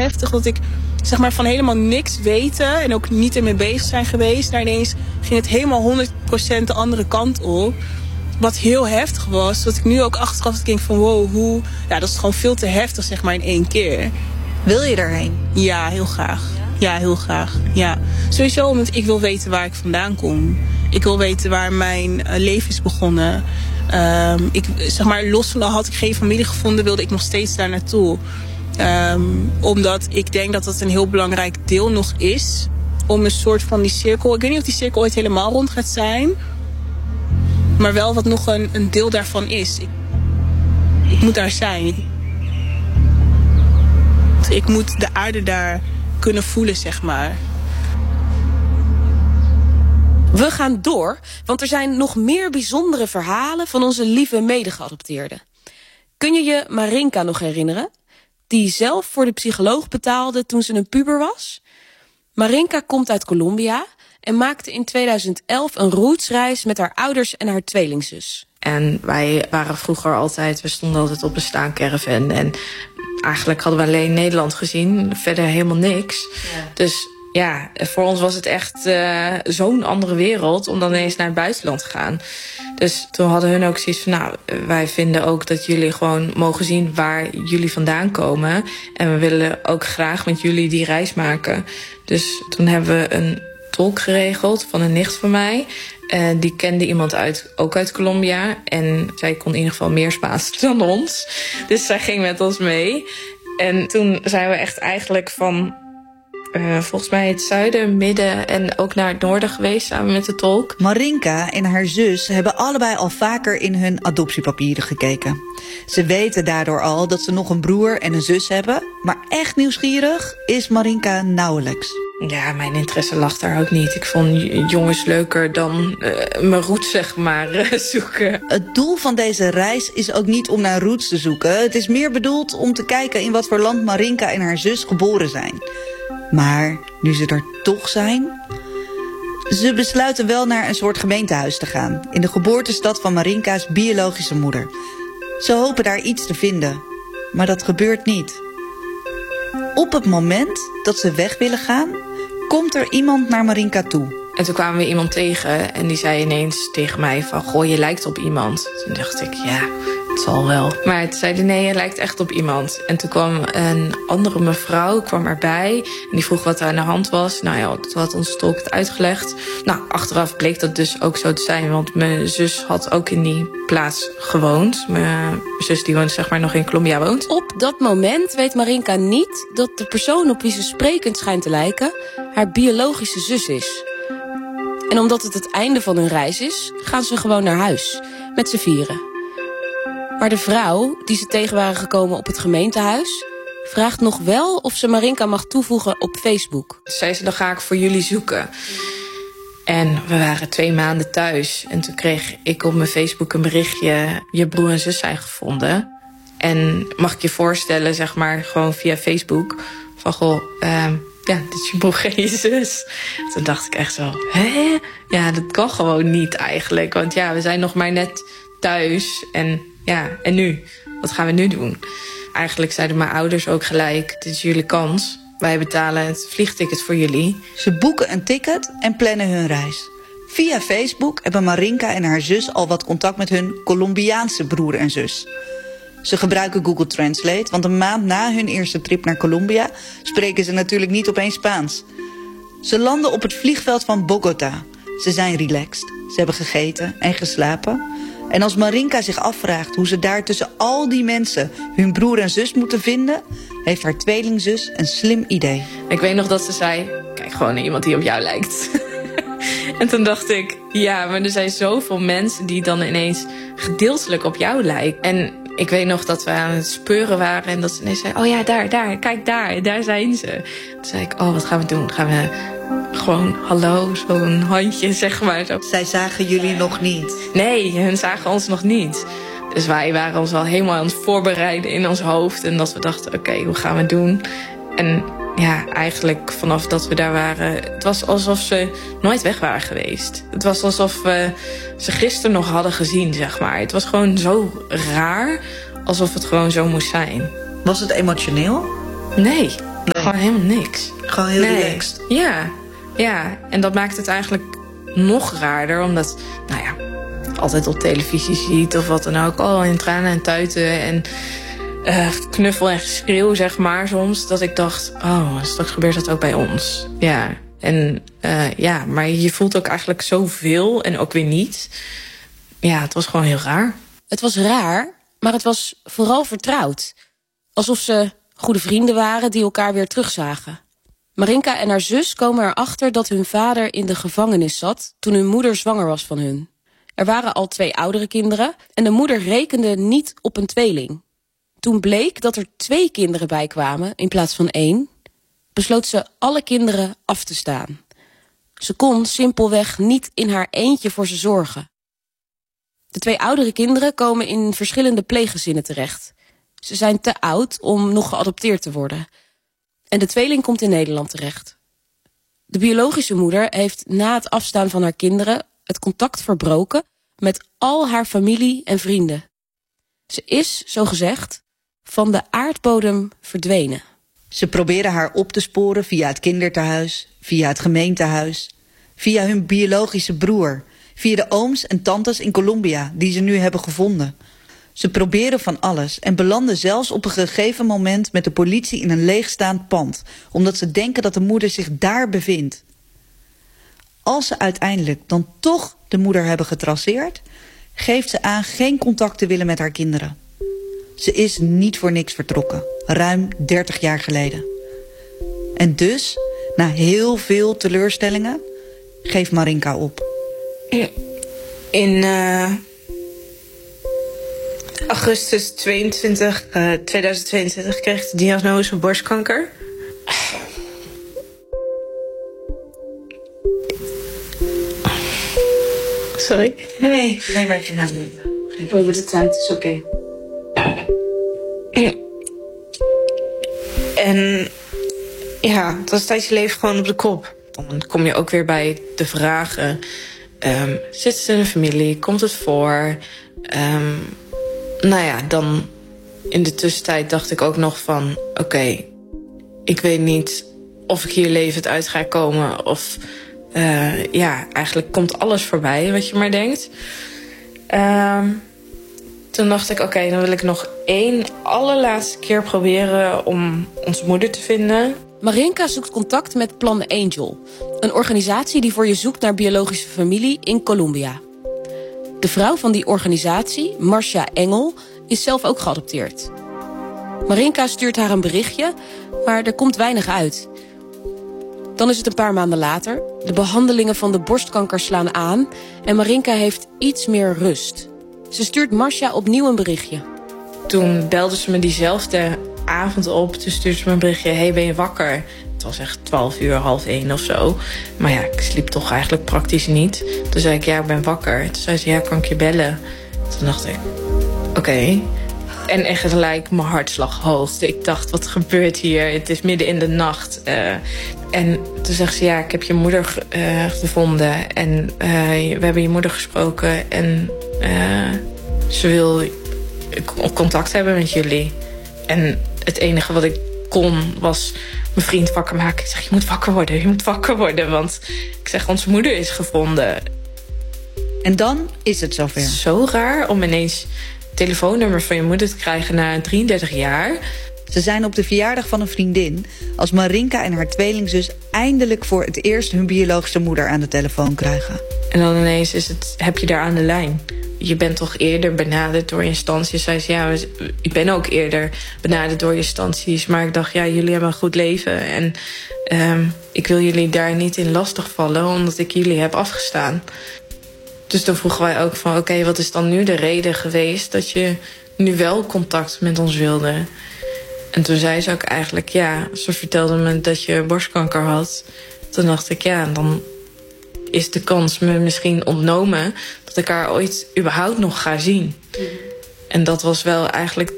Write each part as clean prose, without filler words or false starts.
heftig dat ik zeg maar van helemaal niks weten en ook niet ermee bezig zijn geweest. Daar ineens ging het helemaal 100% de andere kant op. Wat heel heftig was. Dat ik nu ook achteraf denk van wow, ja, dat is gewoon veel te heftig zeg maar in één keer. Wil je daarheen? Ja, heel graag. Ja, heel graag. Ja. Sowieso omdat ik wil weten waar ik vandaan kom. Ik wil weten waar mijn leven is begonnen. Ik, zeg maar, los van al had ik geen familie gevonden, wilde ik nog steeds daar naartoe. Omdat ik denk dat dat een heel belangrijk deel nog is. Om een soort van die cirkel. Ik weet niet of die cirkel ooit helemaal rond gaat zijn. Maar wel wat nog een deel daarvan is. Ik moet daar zijn. Ik moet de aarde daar kunnen voelen, zeg maar. We gaan door, want er zijn nog meer bijzondere verhalen van onze lieve medegeadopteerden. Kun je je Marinka nog herinneren? Die zelf voor de psycholoog betaalde toen ze een puber was? Marinka komt uit Colombia en maakte in 2011 een rootsreis met haar ouders en haar tweelingzus. En wij waren vroeger altijd, we stonden altijd op een staancaravan. En eigenlijk hadden we alleen Nederland gezien, verder helemaal niks. Ja. Dus ja, voor ons was het echt zo'n andere wereld om dan ineens naar het buitenland te gaan. Dus toen hadden hun ook zoiets van, nou, wij vinden ook dat jullie gewoon mogen zien waar jullie vandaan komen. En we willen ook graag met jullie die reis maken. Dus toen hebben we een tolk geregeld van een nicht van mij. Die kende iemand ook uit Colombia. En zij kon in ieder geval meer Spaans dan ons. Dus zij ging met ons mee. En toen zijn we echt eigenlijk van volgens mij het zuiden, midden en ook naar het noorden geweest samen met de tolk. Marinka en haar zus hebben allebei al vaker in hun adoptiepapieren gekeken. Ze weten daardoor al dat ze nog een broer en een zus hebben. Maar echt nieuwsgierig is Marinka nauwelijks. Ja, mijn interesse lag daar ook niet. Ik vond jongens leuker dan mijn roots, zeg maar, zoeken. Het doel van deze reis is ook niet om naar roots te zoeken. Het is meer bedoeld om te kijken in wat voor land Marinka en haar zus geboren zijn. Maar nu ze er toch zijn, ze besluiten wel naar een soort gemeentehuis te gaan. In de geboortestad van Marinka's biologische moeder. Ze hopen daar iets te vinden, maar dat gebeurt niet. Op het moment dat ze weg willen gaan, komt er iemand naar Marinka toe. En toen kwamen we iemand tegen en die zei ineens tegen mij van, goh, je lijkt op iemand. Toen dacht ik, ja, het zal wel. Maar toen zeiden nee, je lijkt echt op iemand. En toen kwam een andere mevrouw erbij en die vroeg wat er aan de hand was. Nou ja, toen had onze tolk het uitgelegd. Nou, achteraf bleek dat dus ook zo te zijn, want mijn zus had ook in die plaats gewoond. Mijn zus die woont, zeg maar, nog in Colombia woont. Op dat moment weet Marinka niet dat de persoon op wie ze sprekend schijnt te lijken haar biologische zus is. En omdat het einde van hun reis is, gaan ze gewoon naar huis, met z'n vieren. Maar de vrouw, die ze tegen waren gekomen op het gemeentehuis, vraagt nog wel of ze Marinka mag toevoegen op Facebook. Dus zei ze, dan ga ik voor jullie zoeken. En we waren 2 maanden thuis. En toen kreeg ik op mijn Facebook een berichtje, je broer en zus zijn gevonden. En mag ik je voorstellen, zeg maar, gewoon via Facebook, van goh, ja, dit is je broer en je zus. Toen dacht ik echt zo, hè? Ja, dat kan gewoon niet eigenlijk. Want ja, we zijn nog maar net thuis. En ja, en nu? Wat gaan we nu doen? Eigenlijk zeiden mijn ouders ook gelijk, dit is jullie kans. Wij betalen het vliegticket voor jullie. Ze boeken een ticket en plannen hun reis. Via Facebook hebben Marinka en haar zus al wat contact met hun Colombiaanse broer en zus. Ze gebruiken Google Translate, want een maand na hun eerste trip naar Colombia spreken ze natuurlijk niet opeens Spaans. Ze landen op het vliegveld van Bogota. Ze zijn relaxed, ze hebben gegeten en geslapen. En als Marinka zich afvraagt hoe ze daar tussen al die mensen hun broer en zus moeten vinden, heeft haar tweelingzus een slim idee. Ik weet nog dat ze zei, kijk gewoon naar iemand die op jou lijkt. En toen dacht ik, ja, maar er zijn zoveel mensen die dan ineens gedeeltelijk op jou lijken. En ik weet nog dat we aan het speuren waren en dat ze ineens zei, oh ja, daar, kijk daar zijn ze. Toen zei ik, oh, wat gaan we doen? Gaan we gewoon hallo, zo'n handje, zeg maar. Zo. Zij zagen jullie nog niet? Nee, hun zagen ons nog niet. Dus wij waren ons al helemaal aan het voorbereiden in ons hoofd. En dat we dachten, oké, hoe gaan we het doen? En ja, eigenlijk vanaf dat we daar waren, het was alsof ze nooit weg waren geweest. Het was alsof we ze gisteren nog hadden gezien, zeg maar. Het was gewoon zo raar, alsof het gewoon zo moest zijn. Was het emotioneel? Nee, Nee. Gewoon helemaal niks. Gewoon heel relaxed. Ja, en dat maakt het eigenlijk nog raarder. Omdat, altijd op televisie ziet of wat dan ook. In tranen en tuiten en knuffel en geschreeuw, zeg maar, soms. Dat ik dacht, straks gebeurt dat ook bij ons. Ja, en maar je voelt ook eigenlijk zoveel en ook weer niet. Ja, het was gewoon heel raar. Het was raar, maar het was vooral vertrouwd. Alsof ze goede vrienden waren die elkaar weer terugzagen. Marinka en haar zus komen erachter dat hun vader in de gevangenis zat toen hun moeder zwanger was van hun. Er waren al 2 oudere kinderen en de moeder rekende niet op een tweeling. Toen bleek dat er 2 kinderen bij kwamen in plaats van 1, besloot ze alle kinderen af te staan. Ze kon simpelweg niet in haar eentje voor ze zorgen. De 2 oudere kinderen komen in verschillende pleeggezinnen terecht. Ze zijn te oud om nog geadopteerd te worden. En de tweeling komt in Nederland terecht. De biologische moeder heeft na het afstaan van haar kinderen het contact verbroken met al haar familie en vrienden. Ze is, zogezegd, van de aardbodem verdwenen. Ze proberen haar op te sporen via het kindertehuis, via het gemeentehuis, via hun biologische broer, via de ooms en tantes in Colombia die ze nu hebben gevonden. Ze proberen van alles en belanden zelfs op een gegeven moment met de politie in een leegstaand pand, omdat ze denken dat de moeder zich daar bevindt. Als ze uiteindelijk dan toch de moeder hebben getraceerd, geeft ze aan geen contact te willen met haar kinderen. Ze is niet voor niks vertrokken, ruim 30 jaar geleden. En dus, na heel veel teleurstellingen, geeft Marinka op. In augustus 2022 kreeg ik de diagnose borstkanker. Sorry. Nee, maar je naam niet. Geef me de tijd, is oké. En ja, het was een tijdje leven gewoon op de kop. Dan kom je ook weer bij de vragen. Zit het in de familie? Komt het voor? Dan in de tussentijd dacht ik ook nog van... Oké, ik weet niet of ik hier levend uit ga komen. Of eigenlijk komt alles voorbij wat je maar denkt. Toen dacht ik, oké, dan wil ik nog 1 allerlaatste keer proberen om onze moeder te vinden. Marinka zoekt contact met Plan Angel, een organisatie die voor je zoekt naar biologische familie in Colombia. De vrouw van die organisatie, Marcia Engel, is zelf ook geadopteerd. Marinka stuurt haar een berichtje, maar er komt weinig uit. Dan is het een paar maanden later. De behandelingen van de borstkanker slaan aan en Marinka heeft iets meer rust. Ze stuurt Marcia opnieuw een berichtje. Toen belde ze me diezelfde avond op. Toen stuurde ze me een berichtje. Hey, ben je wakker? Het was echt 12:30 of zo. Maar ja, ik sliep toch eigenlijk praktisch niet. Toen zei ik, ja, ik ben wakker. Toen zei ze, ja, kan ik je bellen? Toen dacht ik, oké. En echt gelijk mijn hartslag hoog. Ik dacht, wat gebeurt hier? Het is midden in de nacht. En toen zegt ze, ja, ik heb je moeder gevonden. En we hebben je moeder gesproken. En ze wil contact hebben met jullie. En het enige wat ik kon was mijn vriend wakker maken. Ik zeg, je moet wakker worden. Want ik zeg, onze moeder is gevonden. En dan is het zover. Het is zo raar om ineens het telefoonnummer van je moeder te krijgen na 33 jaar. Ze zijn op de verjaardag van een vriendin als Marinka en haar tweelingzus eindelijk voor het eerst hun biologische moeder aan de telefoon krijgen. En dan ineens heb je daar aan de lijn. Je bent toch eerder benaderd door instanties. Zij zei, ja, ik ben ook eerder benaderd door instanties. Maar ik dacht, ja, jullie hebben een goed leven. En ik wil jullie daar niet in lastigvallen, omdat ik jullie heb afgestaan. Dus toen vroegen wij ook van, oké, wat is dan nu de reden geweest dat je nu wel contact met ons wilde? En toen zei ze ook eigenlijk, ja, ze vertelde me dat je borstkanker had. Toen dacht ik, ja, dan is de kans me misschien ontnomen dat ik haar ooit überhaupt nog ga zien. Mm. En dat was wel eigenlijk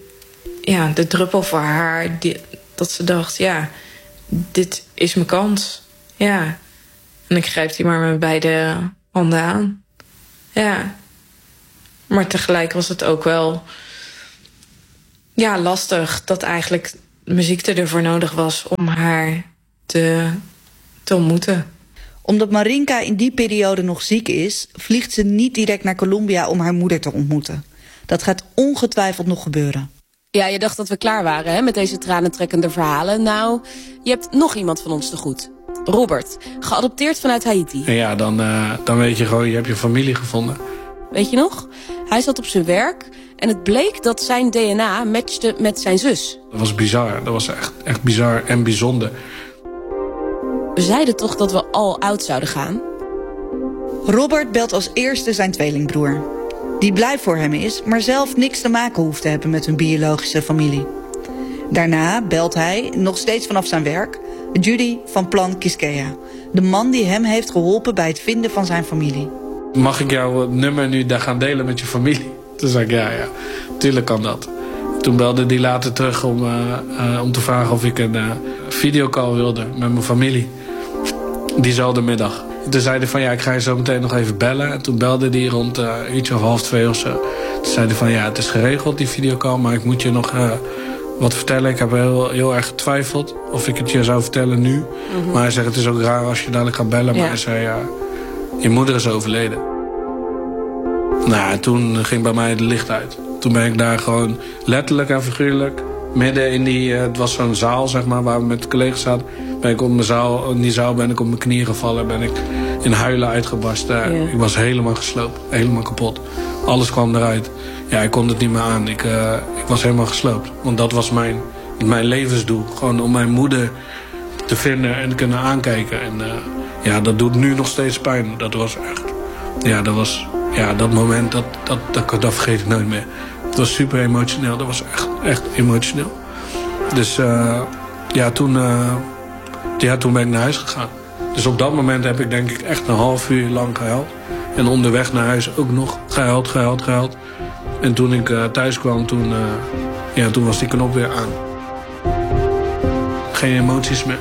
de druppel voor haar. Dat ze dacht, ja, dit is mijn kans. Ja. En ik grijp die maar met beide handen aan. Ja. Maar tegelijk was het ook wel lastig dat eigenlijk muziek ervoor nodig was om haar te ontmoeten. Omdat Marinka in die periode nog ziek is, vliegt ze niet direct naar Colombia om haar moeder te ontmoeten. Dat gaat ongetwijfeld nog gebeuren. Ja, je dacht dat we klaar waren hè, met deze tranentrekkende verhalen. Nou, je hebt nog iemand van ons te goed. Robert, geadopteerd vanuit Haiti. En ja, dan weet je gewoon, je hebt je familie gevonden. Weet je nog? Hij zat op zijn werk en het bleek dat zijn DNA matchte met zijn zus. Dat was bizar. Dat was echt bizar en bijzonder. We zeiden toch dat we all out zouden gaan? Robert belt als eerste zijn tweelingbroer. Die blij voor hem is, maar zelf niks te maken hoeft te hebben met hun biologische familie. Daarna belt hij, nog steeds vanaf zijn werk, Judy van Plan Quisqueya. De man die hem heeft geholpen bij het vinden van zijn familie. Mag ik jouw nummer nu daar gaan delen met je familie? Toen zei ik, ja, tuurlijk kan dat. Toen belde hij later terug om te vragen of ik een videocall wilde met mijn familie. Diezelfde middag. Toen zei hij van, ja, ik ga je zo meteen nog even bellen. En toen belde hij rond uurtje of 1:30 of zo. Toen zei hij van, ja, het is geregeld, die videocall, maar ik moet je nog wat vertellen. Ik heb heel erg getwijfeld of ik het je zou vertellen nu. Mm-hmm. Maar hij zegt, het is ook raar als je dadelijk gaat bellen. Ja. Maar hij zei, ja, je moeder is overleden. Nou, toen ging bij mij het licht uit. Toen ben ik daar gewoon letterlijk en figuurlijk midden in die... het was zo'n zaal, zeg maar, waar we met collega's zaten. Ben ik in die zaal ben ik op mijn knieën gevallen. Ben ik in huilen uitgebarsten. Yeah. Ik was helemaal gesloopt. Helemaal kapot. Alles kwam eruit. Ja, ik kon het niet meer aan. Ik was helemaal gesloopt. Want dat was mijn levensdoel. Gewoon om mijn moeder te vinden en te kunnen aankijken. En ja, dat doet nu nog steeds pijn. Dat was echt... Ja, dat was... Ja, dat moment, dat vergeet ik nooit meer. Het was super emotioneel. Dat was echt emotioneel. Dus toen ben ik naar huis gegaan. Dus op dat moment heb ik denk ik echt een half uur lang gehuild. En onderweg naar huis ook nog gehuild. En toen ik thuis kwam, toen was die knop weer aan. Geen emoties meer.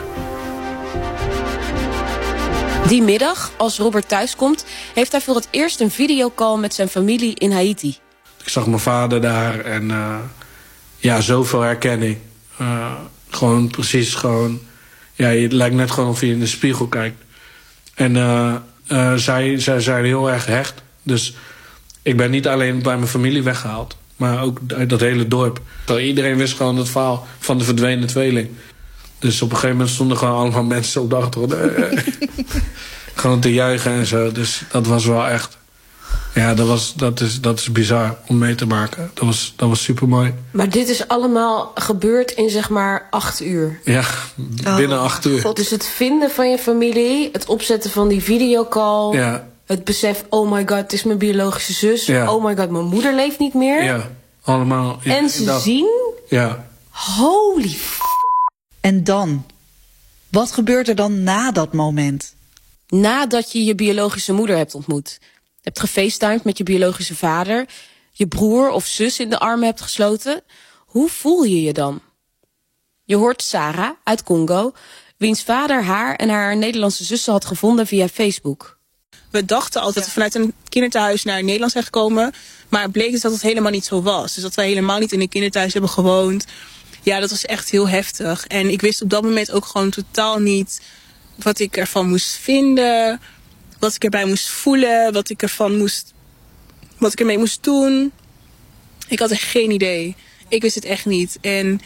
Die middag, als Robert thuiskomt, heeft hij voor het eerst een videocall met zijn familie in Haiti. Ik zag mijn vader daar en zoveel herkenning. Gewoon precies gewoon... Ja, het lijkt net gewoon of je in de spiegel kijkt. En zij zijn heel erg hecht. Dus ik ben niet alleen bij mijn familie weggehaald, maar ook uit dat hele dorp. Iedereen wist gewoon het verhaal van de verdwenen tweeling. Dus op een gegeven moment stonden gewoon allemaal mensen op de achtergrond. Gewoon te juichen en zo. Dus dat was wel echt... Ja, dat is bizar om mee te maken. Dat was super mooi. Maar dit is allemaal gebeurd in zeg maar 8 uur? Ja, binnen 8 uur. God. Dus het vinden van je familie, het opzetten van die videocall... Ja. Het besef, oh my god, het is mijn biologische zus. Ja. Oh my god, mijn moeder leeft niet meer. Ja, allemaal. Ja, en ze zien... Ja. Holy f***. En dan? Wat gebeurt er dan na dat moment? Nadat je je biologische moeder hebt ontmoet. Je hebt gefacetimed met je biologische vader. Je broer of zus in de armen hebt gesloten. Hoe voel je je dan? Je hoort Sarah uit Congo, wiens vader haar en haar Nederlandse zussen had gevonden via Facebook. We dachten altijd dat we vanuit een kinderthuis naar Nederland zijn gekomen. Maar het bleek dus dat het helemaal niet zo was. Dus dat wij helemaal niet in een kinderthuis hebben gewoond. Ja, dat was echt heel heftig. En ik wist op dat moment ook gewoon totaal niet wat ik ervan moest vinden. Wat ik erbij moest voelen. Wat ik ermee moest doen. Ik had echt geen idee. Ik wist het echt niet. En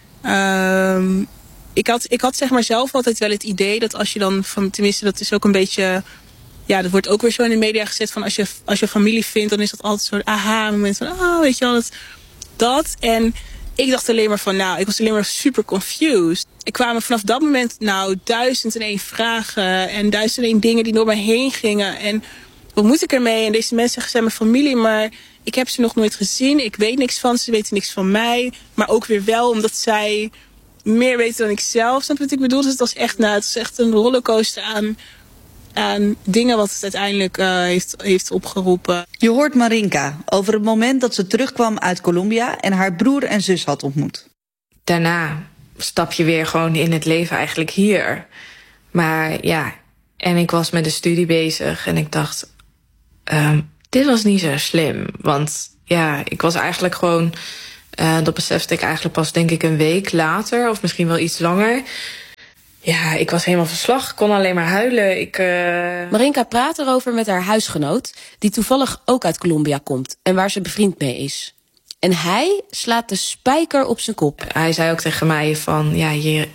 ik had zeg maar zelf altijd wel het idee dat als je dan tenminste dat is ook een beetje... Ja, dat wordt ook weer zo in de media gezet van als je familie vindt, dan is dat altijd zo'n aha-moment van, weet je wel, dat. En ik dacht alleen maar van, ik was alleen maar super confused. Ik kwam vanaf dat moment 1001 vragen en 1001 dingen die door me heen gingen. En wat moet ik ermee? En deze mensen zijn mijn familie, maar ik heb ze nog nooit gezien. Ik weet niks van ze weten niks van mij. Maar ook weer wel, omdat zij meer weten dan ik zelf. Snap je wat ik bedoel? Dus het was echt een rollercoaster aan dingen wat het uiteindelijk heeft opgeroepen. Je hoort Marinka over het moment dat ze terugkwam uit Colombia en haar broer en zus had ontmoet. Daarna stap je weer gewoon in het leven eigenlijk hier. Maar ja, en ik was met de studie bezig en ik dacht, dit was niet zo slim. Want ja, ik was eigenlijk gewoon Dat besefte ik eigenlijk pas, denk ik, een week later. Of misschien wel iets langer. Ja, ik was helemaal van slag. Ik kon alleen maar huilen. Marinka praat erover met haar huisgenoot, die toevallig ook uit Colombia komt en waar ze bevriend mee is. En hij slaat de spijker op zijn kop. Hij zei ook tegen mij van, je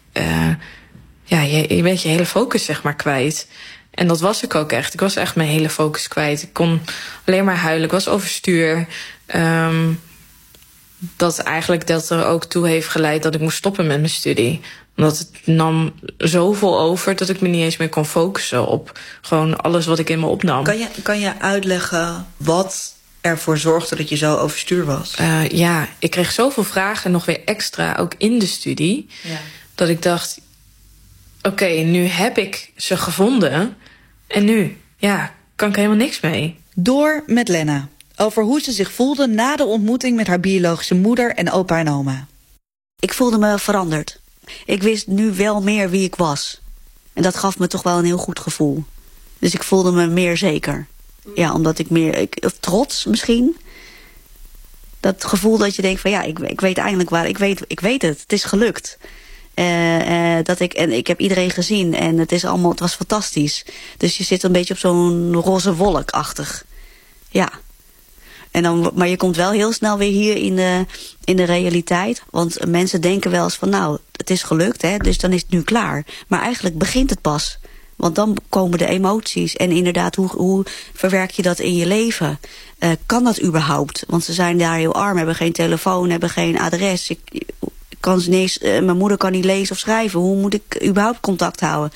bent je hele focus, zeg maar, kwijt. En dat was ik ook echt. Ik was echt mijn hele focus kwijt. Ik kon alleen maar huilen. Ik was overstuur. Dat er ook toe heeft geleid dat ik moest stoppen met mijn studie. Omdat het nam zoveel over dat ik me niet eens meer kon focussen op gewoon alles wat ik in me opnam. Kan je uitleggen wat ervoor zorgde dat je zo overstuur was? Ik kreeg zoveel vragen, nog weer extra, ook in de studie. Ja. Dat ik dacht, oké, nu heb ik ze gevonden. En nu, kan ik helemaal niks mee. Door met Lena. Over hoe ze zich voelde na de ontmoeting met haar biologische moeder en opa en oma. Ik voelde me veranderd. Ik wist nu wel meer wie ik was. En dat gaf me toch wel een heel goed gevoel. Dus ik voelde me meer zeker. Ja, omdat ik trots misschien. Dat gevoel dat je denkt van ik weet eindelijk waar. Ik weet het. Het is gelukt. Ik heb iedereen gezien en het was fantastisch. Dus je zit een beetje op zo'n roze wolk-achtig. Ja. Maar je komt wel heel snel weer hier in de realiteit. Want mensen denken wel eens van het is gelukt, hè, dus dan is het nu klaar. Maar eigenlijk begint het pas. Want dan komen de emoties. En inderdaad, hoe verwerk je dat in je leven? Kan dat überhaupt? Want ze zijn daar heel arm, hebben geen telefoon, hebben geen adres. Mijn moeder kan niet lezen of schrijven. Hoe moet ik überhaupt contact houden?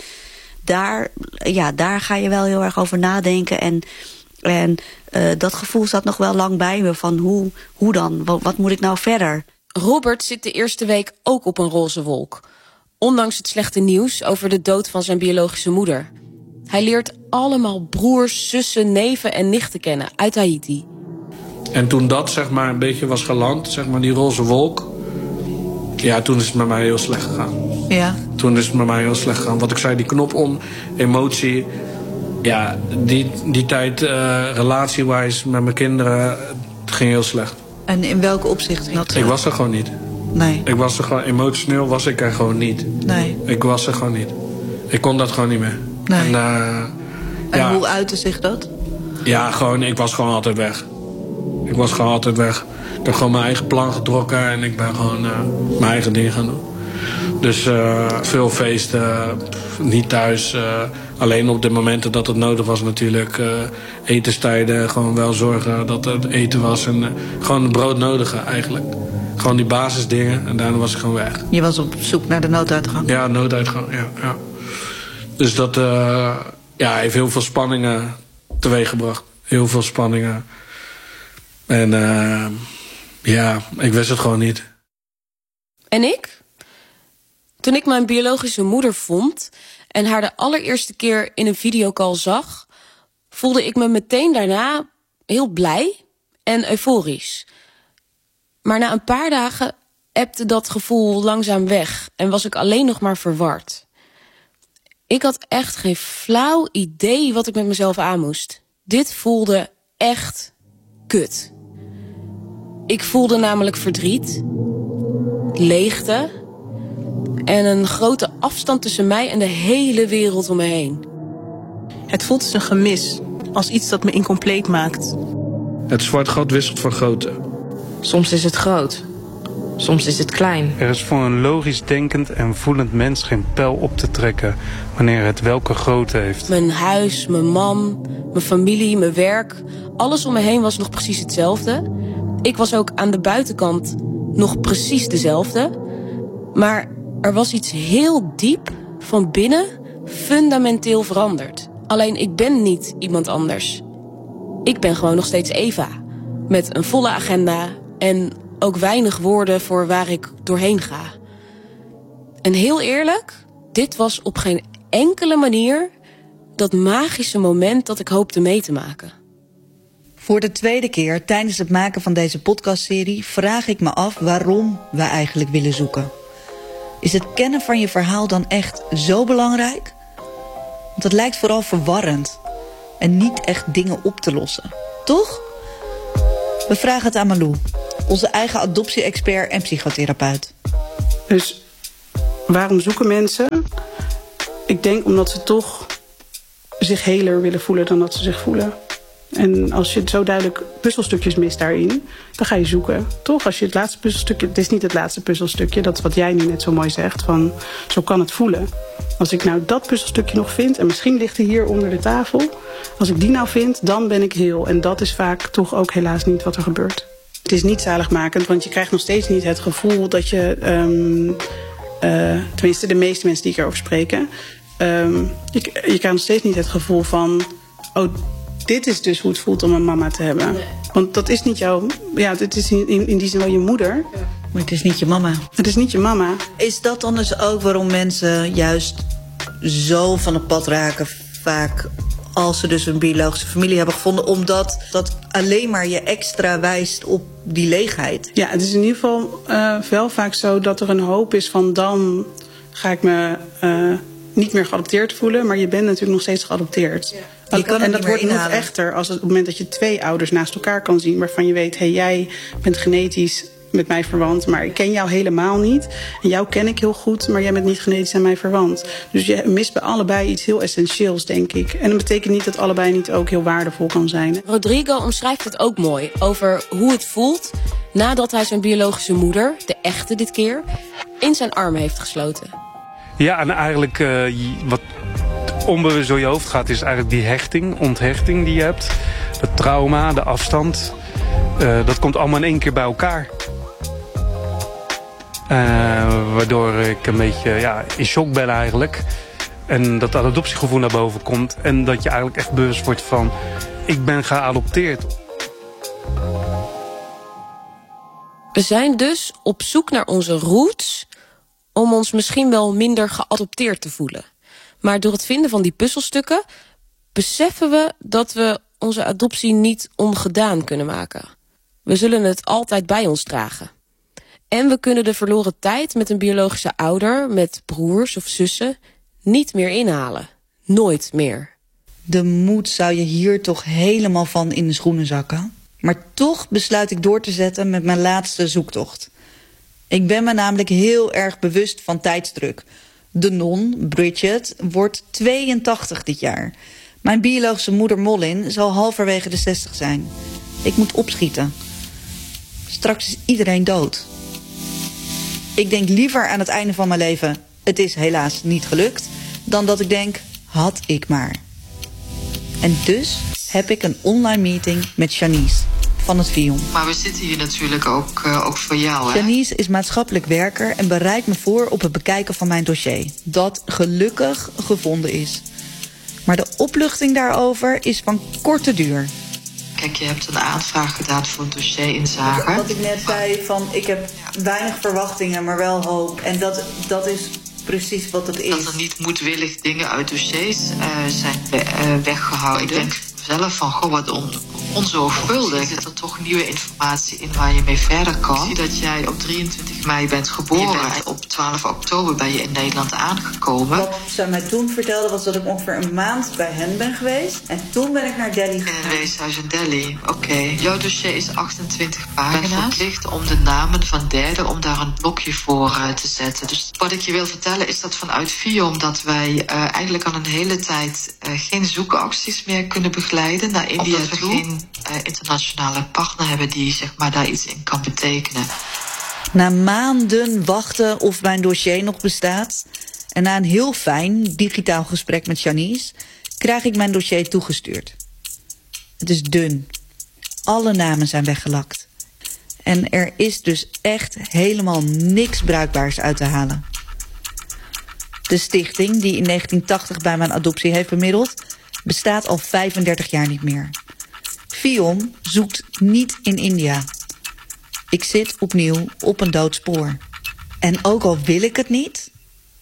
Daar ga je wel heel erg over nadenken. En dat gevoel zat nog wel lang bij me. Van hoe dan? Wat moet ik nou verder? Robert zit de eerste week ook op een roze wolk. Ondanks het slechte nieuws over de dood van zijn biologische moeder. Hij leert allemaal broers, zussen, neven en nichten kennen uit Haiti. En toen dat zeg maar een beetje was geland, zeg maar die roze wolk. Ja, toen is het met mij heel slecht gegaan. Ja. Toen is het met mij heel slecht gegaan. Wat ik zei, die knop om, emotie. Ja, die tijd relatiewijs met mijn kinderen, het ging heel slecht. En in welke opzicht ging dat? Ik was er gewoon niet. Nee. Ik was er gewoon, emotioneel was ik er gewoon niet. Nee. Ik was er gewoon niet. Ik kon dat gewoon niet meer. Nee. En hoe uitte zich dat? Ja, gewoon, ik was gewoon altijd weg. Ik was gewoon altijd weg. Ik heb gewoon mijn eigen plan getrokken en ik ben gewoon mijn eigen ding gaan doen. Dus veel feesten, niet thuis. Alleen op de momenten dat het nodig was natuurlijk. Etenstijden, gewoon wel zorgen dat het eten was. En gewoon het broodnodige eigenlijk. Gewoon die basisdingen en daarna was ik gewoon weg. Je was op zoek naar de nooduitgang? Ja, nooduitgang, ja. Dus dat heeft heel veel spanningen teweeggebracht. Heel veel spanningen. En ik wist het gewoon niet. En ik? Toen ik mijn biologische moeder vond en haar de allereerste keer in een videocall zag, voelde ik me meteen daarna heel blij en euforisch. Maar na een paar dagen ebde dat gevoel langzaam weg en was ik alleen nog maar verward. Ik had echt geen flauw idee wat ik met mezelf aan moest. Dit voelde echt kut. Ik voelde namelijk verdriet, leegte en een grote afstand tussen mij en de hele wereld om me heen. Het voelt als een gemis, als iets dat me incompleet maakt. Het zwart gat wisselt van grootte. Soms is het groot, soms is het klein. Er is voor een logisch denkend en voelend mens geen pijl op te trekken wanneer het welke grootte heeft. Mijn huis, mijn man, mijn familie, mijn werk, alles om me heen was nog precies hetzelfde. Ik was ook aan de buitenkant nog precies dezelfde. Maar er was iets heel diep van binnen fundamenteel veranderd. Alleen ik ben niet iemand anders. Ik ben gewoon nog steeds Eva. Met een volle agenda en ook weinig woorden voor waar ik doorheen ga. En heel eerlijk, dit was op geen enkele manier dat magische moment dat ik hoopte mee te maken. Voor de tweede keer tijdens het maken van deze podcastserie vraag ik me af waarom we eigenlijk willen zoeken. Is het kennen van je verhaal dan echt zo belangrijk? Want het lijkt vooral verwarrend en niet echt dingen op te lossen. Toch? We vragen het aan Malou. onze eigen adoptie-expert en psychotherapeut. Dus waarom zoeken mensen? Ik denk omdat ze toch zich heler willen voelen dan dat ze zich voelen. En als je zo duidelijk puzzelstukjes mist daarin, dan ga je zoeken. Toch, als je het laatste puzzelstukje... Het is niet het laatste puzzelstukje, dat is wat jij nu net zo mooi zegt. Van, zo kan het voelen. Als ik nou dat puzzelstukje nog vind, en misschien ligt hij hier onder de tafel. Als ik die nou vind, dan ben ik heel. En dat is vaak toch ook helaas niet wat er gebeurt. Het is niet zaligmakend, want je krijgt nog steeds niet het gevoel dat je... tenminste, de meeste mensen die ik erover spreken... je krijgt nog steeds niet het gevoel van... oh, dit is dus hoe het voelt om een mama te hebben. Nee. Want dat is niet jouw... Ja, dit is in die zin wel je moeder. Ja. Maar het is niet je mama. Het is niet je mama. Is dat dan dus ook waarom mensen juist zo van het pad raken... vaak als ze dus een biologische familie hebben gevonden... omdat dat alleen maar je extra wijst op die leegheid? Ja, het is in ieder geval wel vaak zo dat er een hoop is van... dan ga ik me niet meer geadopteerd voelen... maar je bent natuurlijk nog steeds geadopteerd. Ja. En dat wordt nog echter als het moment dat je 2 ouders naast elkaar kan zien... waarvan je weet, hey, jij bent genetisch met mij verwant... maar ik ken jou helemaal niet. En jou ken ik heel goed, maar jij bent niet genetisch aan mij verwant. Dus je mist bij allebei iets heel essentieels, denk ik. En dat betekent niet dat allebei niet ook heel waardevol kan zijn. Rodrigo omschrijft het ook mooi over hoe het voelt... nadat hij zijn biologische moeder, de echte dit keer... in zijn armen heeft gesloten. Ja, en eigenlijk wat onbewust door je hoofd gaat... is eigenlijk die hechting, onthechting die je hebt. Het trauma, de afstand. Dat komt allemaal in één keer bij elkaar. Waardoor ik een beetje in shock ben eigenlijk. En dat adoptiegevoel naar boven komt. En dat je eigenlijk echt bewust wordt van... ik ben geadopteerd. We zijn dus op zoek naar onze roots... om ons misschien wel minder geadopteerd te voelen. Maar door het vinden van die puzzelstukken... beseffen we dat we onze adoptie niet ongedaan kunnen maken. We zullen het altijd bij ons dragen. En we kunnen de verloren tijd met een biologische ouder... met broers of zussen niet meer inhalen. Nooit meer. De moed zou je hier toch helemaal van in de schoenen zakken. Maar toch besluit ik door te zetten met mijn laatste zoektocht. Ik ben me namelijk heel erg bewust van tijdsdruk. De non, Bridget, wordt 82 dit jaar. Mijn biologische moeder Mollin zal halverwege de 60 zijn. Ik moet opschieten. Straks is iedereen dood. Ik denk liever aan het einde van mijn leven... het is helaas niet gelukt... dan dat ik denk, had ik maar. En dus heb ik een online meeting met Janice van het Vion. Maar we zitten hier natuurlijk ook voor jou, hè? Janice is maatschappelijk werker en bereidt me voor op het bekijken van mijn dossier. Dat gelukkig gevonden is. Maar de opluchting daarover is van korte duur. Kijk, je hebt een aanvraag gedaan voor een dossierinzage. Wat ik net zei, van ik heb weinig verwachtingen, maar wel hoop. En dat is precies wat het is. Dat er niet moedwillig dingen uit dossiers zijn weggehouden. Ik denk zelf van, goh, wat onzorgvuldig. Zit er toch nieuwe informatie in waar je mee verder kan. Ik zie dat jij op 23 mei bent geboren. Op 12 oktober ben je in Nederland aangekomen. Wat zij mij toen vertelde was dat ik ongeveer een maand bij hen ben geweest. En toen ben ik naar Delhi gegaan. In een weeshuis in Delhi, oké. Jouw dossier is 28 pagina's. Ik ben verplicht om de namen van derden, om daar een blokje voor te zetten. Dus wat ik je wil vertellen is dat vanuit Vion dat wij eigenlijk al een hele tijd geen zoekacties meer kunnen begeleiden naar India toe. Omdat we geen internationale partner hebben die zeg maar daar iets in kan betekenen. Na maanden wachten of mijn dossier nog bestaat en na een heel fijn digitaal gesprek met Janice krijg ik mijn dossier toegestuurd. Het is dun. Alle namen zijn weggelakt. En er is dus echt helemaal niks bruikbaars uit te halen. De stichting die in 1980 bij mijn adoptie heeft bemiddeld bestaat al 35 jaar niet meer. Vion zoekt niet in India. Ik zit opnieuw op een dood spoor. En ook al wil ik het niet,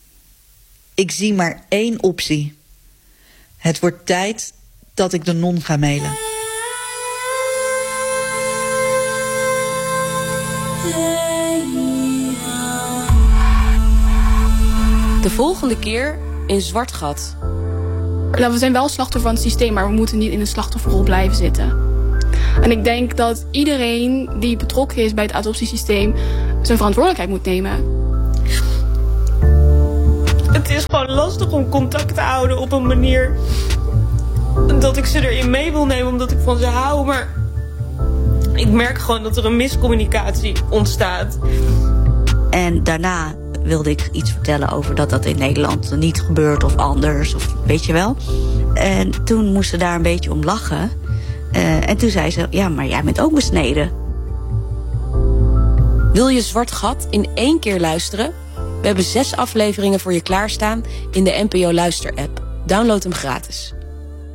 ik zie maar één optie. Het wordt tijd dat ik de non ga mailen. De volgende keer in Zwart Gat. We zijn wel slachtoffer van het systeem, maar we moeten niet in een slachtofferrol blijven zitten. En ik denk dat iedereen die betrokken is bij het adoptiesysteem zijn verantwoordelijkheid moet nemen. Het is gewoon lastig om contact te houden op een manier dat ik ze erin mee wil nemen omdat ik van ze hou. Maar ik merk gewoon dat er een miscommunicatie ontstaat. En daarna wilde ik iets vertellen over dat in Nederland niet gebeurt of anders, of weet je wel. En toen moest ze daar een beetje om lachen. En toen zei ze, ja, maar jij bent ook besneden. Wil je Zwart Gat in 1 keer luisteren? We hebben 6 afleveringen voor je klaarstaan in de NPO Luister-app. Download hem gratis.